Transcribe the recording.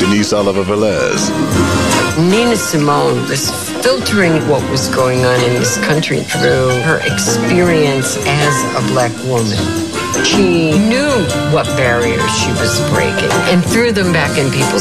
Denise Oliver Velez. Nina Simone was filtering what was going on in this country through her experience as a black woman. She knew what barriers she was breaking and threw them back in people's